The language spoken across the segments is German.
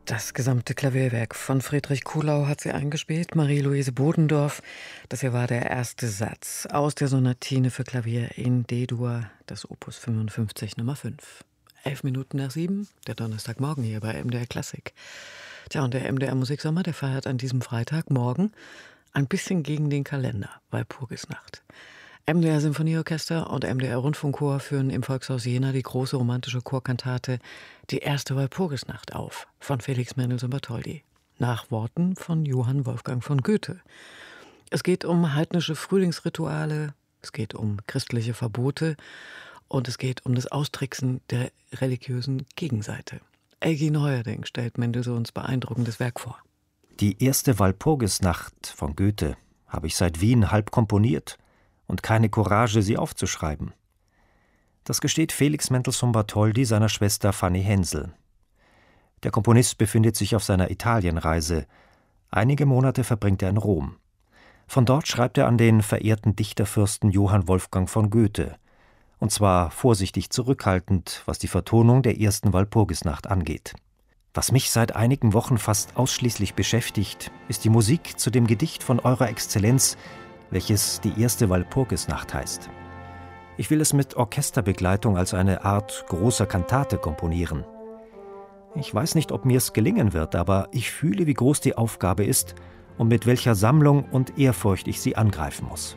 Das gesamte Klavierwerk von Friedrich Kuhlau hat sie eingespielt, Marie-Louise Bodendorf. Das hier war der erste Satz aus der Sonatine für Klavier in D-Dur, das Opus 55 Nummer 5. 7:11, der Donnerstagmorgen hier bei MDR Klassik. Tja, und der MDR Musiksommer, der feiert an diesem Freitagmorgen ein bisschen gegen den Kalender, Walpurgisnacht. MDR Symphonieorchester und MDR Rundfunkchor führen im Volkshaus Jena die große romantische Chorkantate Die erste Walpurgisnacht auf von Felix Mendelssohn Bartholdy, nach Worten von Johann Wolfgang von Goethe. Es geht um heidnische Frühlingsrituale, es geht um christliche Verbote und es geht um das Austricksen der religiösen Gegenseite. Elgi Neuerding stellt Mendelssohns beeindruckendes Werk vor. Die erste Walpurgisnacht von Goethe habe ich seit Wien halb komponiert und keine Courage, sie aufzuschreiben. Das gesteht Felix Mendelssohn Bartholdy seiner Schwester Fanny Hensel. Der Komponist befindet sich auf seiner Italienreise. Einige Monate verbringt er in Rom. Von dort schreibt er an den verehrten Dichterfürsten Johann Wolfgang von Goethe, und zwar vorsichtig zurückhaltend, was die Vertonung der ersten Walpurgisnacht angeht. Was mich seit einigen Wochen fast ausschließlich beschäftigt, ist die Musik zu dem Gedicht von Eurer Exzellenz, welches die erste Walpurgisnacht heißt. Ich will es mit Orchesterbegleitung als eine Art großer Kantate komponieren. Ich weiß nicht, ob mir es gelingen wird, aber ich fühle, wie groß die Aufgabe ist und mit welcher Sammlung und Ehrfurcht ich sie angreifen muss.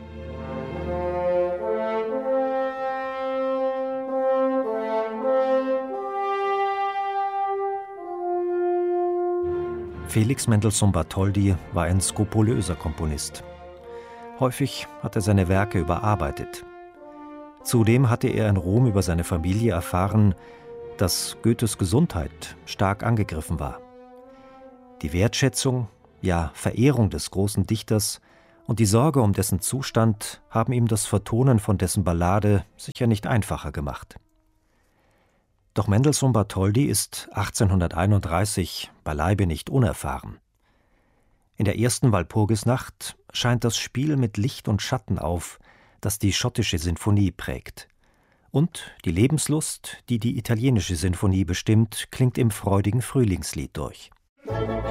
Felix Mendelssohn Bartholdy war ein skrupulöser Komponist. Häufig hat er seine Werke überarbeitet. Zudem hatte er in Rom über seine Familie erfahren, dass Goethes Gesundheit stark angegriffen war. Die Wertschätzung, ja Verehrung des großen Dichters und die Sorge um dessen Zustand haben ihm das Vertonen von dessen Ballade sicher nicht einfacher gemacht. Doch Mendelssohn Bartholdy ist 1831 beileibe nicht unerfahren. In der ersten Walpurgisnacht scheint das Spiel mit Licht und Schatten auf, das die schottische Sinfonie prägt. Und die Lebenslust, die die italienische Sinfonie bestimmt, klingt im freudigen Frühlingslied durch.